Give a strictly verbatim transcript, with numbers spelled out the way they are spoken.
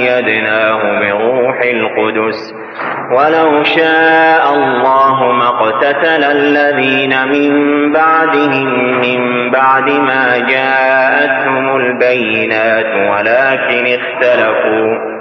وأيدناه بروح القدس ولو شاء الله ما اقتتل الذين من بعدهم من بعد ما جاءتهم البينات ولكن اختلفوا